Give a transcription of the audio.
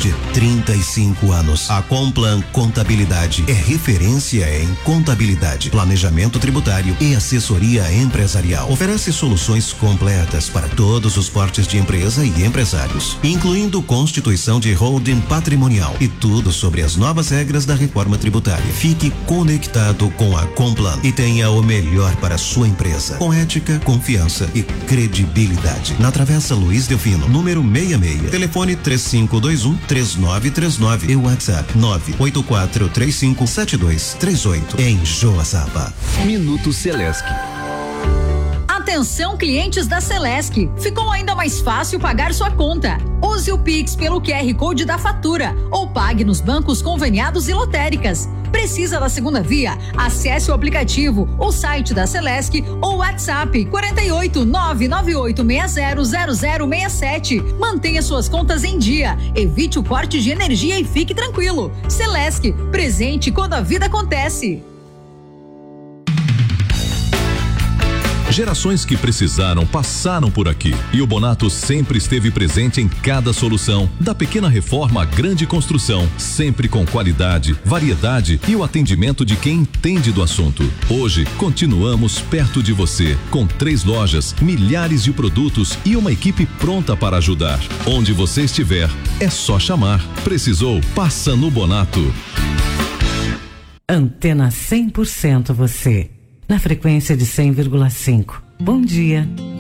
de 35 anos. A Complan Contabilidade é referência em contabilidade, planejamento tributário e assessoria empresarial. Oferece soluções completas para todos os portes de empresa e empresários, incluindo constituição de holding patrimonial e tudo sobre as novas regras da reforma tributária. Fique conectado com a Complan e tenha o melhor para a sua empresa, com ética, confiança e credibilidade. Na Travessa Luiz Delfino, número 66. Telefone 3521-3939 e WhatsApp 984357238 em Joaçaba. Minuto Celesc. Atenção, clientes da Celesc, ficou ainda mais fácil pagar sua conta. Use o Pix pelo QR Code da fatura ou pague nos bancos conveniados e lotéricas. Precisa da segunda via? Acesse o aplicativo, o site da Celesc ou WhatsApp 48998600067. Mantenha suas contas em dia, evite o corte de energia e fique tranquilo. Celesc, presente quando a vida acontece. Gerações que precisaram passaram por aqui e o Bonato sempre esteve presente em cada solução, da pequena reforma à grande construção, sempre com qualidade, variedade e o atendimento de quem entende do assunto. Hoje, continuamos perto de você, com 3 lojas, milhares de produtos e uma equipe pronta para ajudar. Onde você estiver, é só chamar. Precisou? Passa no Bonato. Antena 100% você. Na frequência de 100,5. Bom dia.